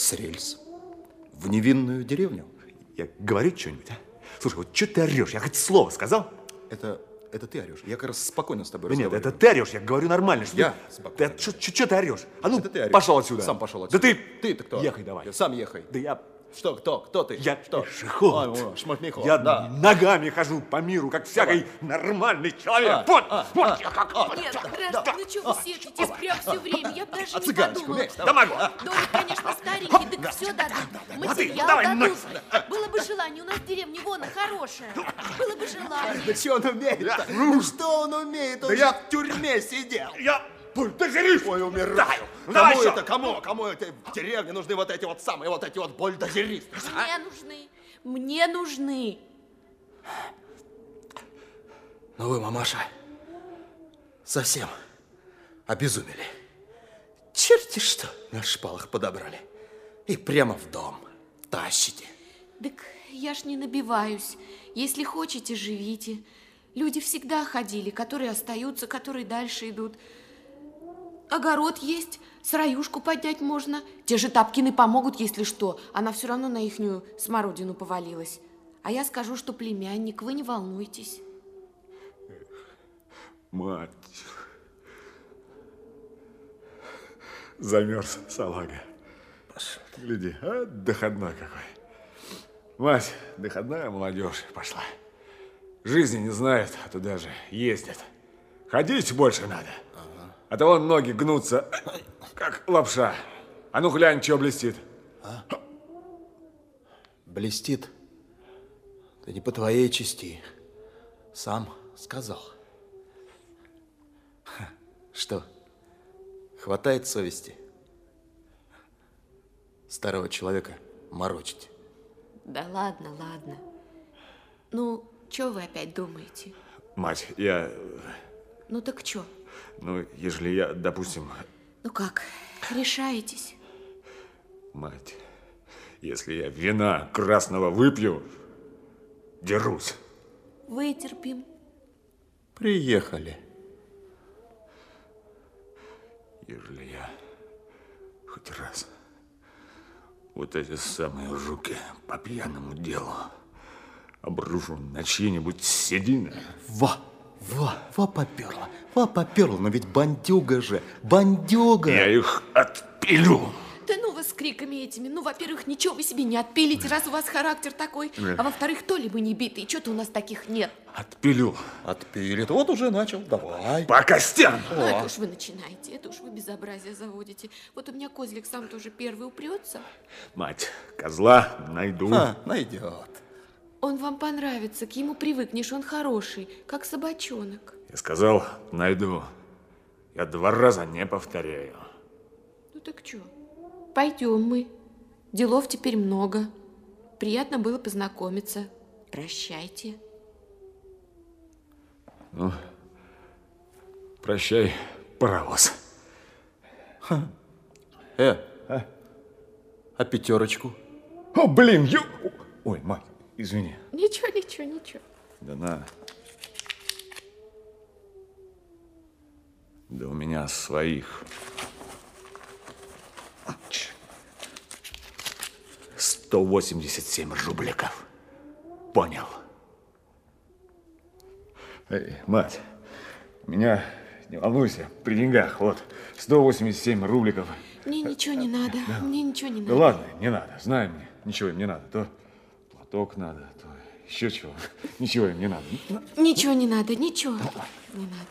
с рельс в невинную деревню. Я говорю что-нибудь, а? Слушай, вот что ты орешь? Я хоть слово сказал? Это ты орешь. Я как раз спокойно с тобой Да нет, разговариваю. это ты орешь, я говорю нормально. Что Я ты... спокойно. Да что ты орешь? А ну, Это ты орешь. пошел отсюда. Сам пошел отсюда. Да ты... Ты-то кто? Ехай давай. Сам ехай. Да я... Что, кто ты? Я что? пешеход. Ой, шматмеход. Я да. ногами хожу по миру, как всякий нормальный человек. Вот я как. Нет, граждане, ну что вы сетитесь прям все время? Я даже не цыганочку подумала. умеешь? Да могу. Домик, конечно, старенький, так все дадут. Материал давай, дадут. Было бы желание, у нас деревня вон и хорошая. Было бы желание. Да что он умеет-то? Ну что он умеет? Он Да же я- в тюрьме сидел. Я бульдозерист. Ой, умираю. Давай Кому еще. это? Кому это в деревне нужны вот эти вот самые вот эти вот бульдозеристы? Мне нужны. Мне нужны. Ну вы, мамаша, совсем обезумели. Черти что на шпалах подобрали. И прямо в дом тащите. Так я ж не набиваюсь. Если хотите, живите. Люди всегда ходили, которые остаются, которые дальше идут. Огород есть, сыроюшку поднять можно. Те же Тапкины помогут, если что. Она все равно на ихнюю смородину повалилась. А я скажу, что племянник, вы не волнуйтесь. Мать. Замерз салага. Гляди, а доходной какой. Мать, доходная молодежь пошла. Жизни не знает, а туда же ездят. Ходить больше надо. А то вон ноги гнутся, как лапша. А ну глянь, что блестит. Блестит. Да не по твоей части. Сам сказал. Что, хватает совести старого человека морочить? Да ладно, ладно. Ну, что вы опять думаете? Мать, я... Ну так что? Ну, ежели я, допустим... Ну как, решаетесь? Мать, если я вина красного выпью, дерусь. Вытерпим. Приехали. Ежели я хоть раз вот эти самые руки по пьяному делу обрушу на чьи-нибудь седины. Во поперла, но ведь бандюга же, бандюга. Я их отпилю. Да ну вас с криками этими. Ну, во-первых, ничего вы себе не отпилите, раз у вас характер такой. А во-вторых, то ли мы не битые, что-то у нас таких нет. Отпилю. Отпилит. Вот уже начал. Давай. По костям. Ну, это уж вы начинаете, это уж вы безобразие заводите. Вот у меня козлик сам тоже первый упрется. Мать, козла найду. Найдет. Он вам понравится, к ему привыкнешь, он хороший, как собачонок. Я сказал, найду. Я 2 раза не повторяю. Ну так что, пойдем мы. Делов теперь много. Приятно было познакомиться. Прощайте. Ну, прощай, паровоз. А пятерочку? О, блин, Ой, мать, извини. Ничего. Да на. Да у меня своих. 187 рубликов. Понял. Эй, мать, меня, не волнуйся, при деньгах, вот, 187 рубликов. Мне ничего не надо, мне ничего не Да надо. ладно, не надо, знай мне, ничего им не надо. То платок надо, то еще чего. Ничего им не надо. Ничего не надо, ничего не надо.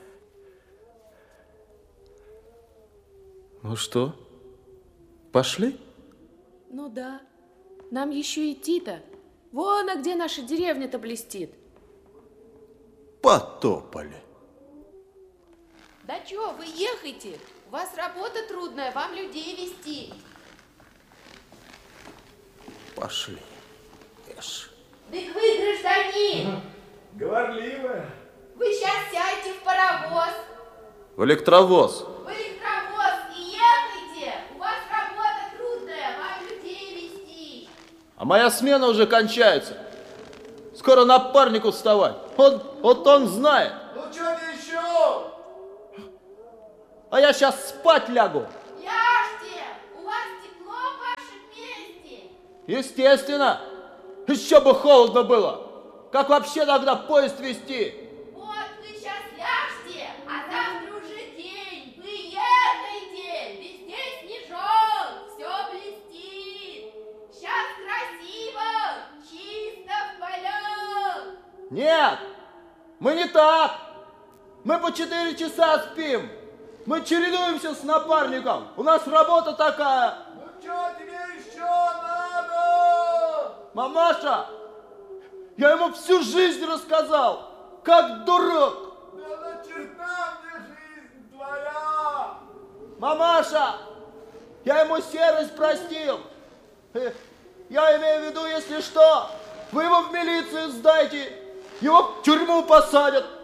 Ну что, пошли? Ну да, нам еще идти-то. Вон, а где наша деревня-то блестит. Потопали. Да что, вы ехайте. У вас работа трудная, вам людей вести. Пошли. Эш. Так вы, гражданин, Говорливая. вы сейчас сядьте в паровоз. В электровоз. В электровоз и ехайте. У вас работа трудная, вам людей вести. А моя смена уже кончается. Скоро напарнику вставать. Вот он знает. Ну что ты еще? А я сейчас спать лягу. Ляжьте, у вас тепло Естественно. Еще бы холодно было. Как вообще тогда поезд вести? Вот вы сейчас ляжьте, а завтра уже день. Вы ехайте, везде снежок, все блестит. Сейчас красиво, чисто в полет. Нет, мы не так. Мы по 4 часа спим. Мы чередуемся с напарником. У нас работа такая. Ну что тебе еще надо? Мамаша, я ему всю жизнь рассказал, как дурак. Да на черта мне жизнь твоя! Мамаша, я ему серость простил. Я имею в виду, если что, вы его в милицию сдайте, его в тюрьму посадят.